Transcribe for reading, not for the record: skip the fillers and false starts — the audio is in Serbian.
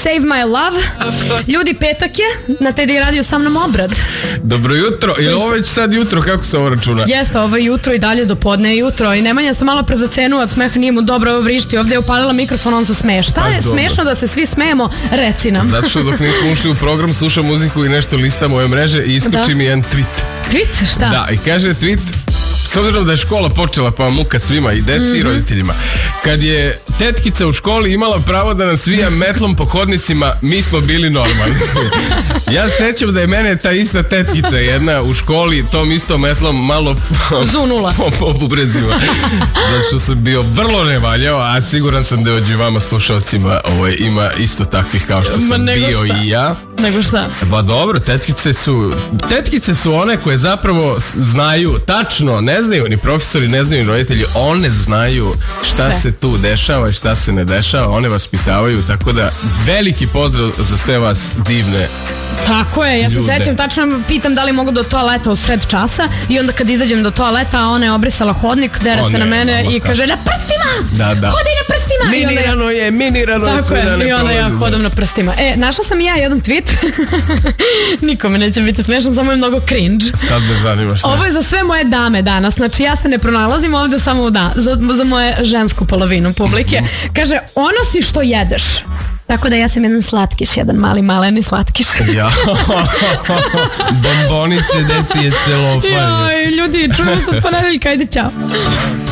Save My Love. Ljudi, petak je, na Teddy Radio sa mnom Obrad. Dobro jutro, ili ovo već sad jutro, kako se ovo računa? Jeste, ovo je jutro i dalje do podne je jutro i Nemanja se malo prezacenuo od smeha, nije mu dobro ovo vrišti, ovdje je upalila mikrofon, on se smeje. Šta je smešno da se svi smejemo, reci nam. Zato što dok nismo ušli u program, slušam muziku i nešto listam ove mreže i iskoči mi jedan tweet. Tweet? Šta? Da, i kaže tweet, s obzirom da je škola počela pa muka svima i deci i roditeljima. Kad je tetkica u školi imala pravo da nas vija metlom po hodnicima, mi smo bili normalni. Ja sećam da je mene ta ista tetkica jedna u školi tom istom metlom malo zunula pobubrezila. Zato što sam bio vrlo nevaljao, a siguran sam da među vama slušalcima ima isto takvih kao što sam bio i ja. Nego šta? Ba dobro, tetkice su one koje zapravo znaju tačno, ne znaju ni profesori, ne znaju ni roditelji, one znaju šta se tu dešava i šta se ne dešava, one vaspitavaju, tako da veliki pozdrav za sve vas divne. Tako je, ja se sećam, tačno pitam da li mogu do toaleta u sred časa i onda kad izađem do toaleta, a ona je obrisala hodnik, dere se na mene i kaže na prstima, hodi na prstima. Minirano je sve da ne prođu. I onda ja hodam na prstima. Našla sam i ja jedan tweet, nikome neće biti smešan, samo je mnogo cringe. Sad me zanima šta. Ovo je za sve moje dame danas, znači ja se ne pronalazim ovdje samo za moje žensku polovinu publike. Kaže, ono si što jedeš. Tako da ja sam jedan slatkiš, jedan maleni slatkiš. Ja, bombonice, deti je celofan. Joj, ljudi, čujemo se od ponedeljka, ajde, ćao.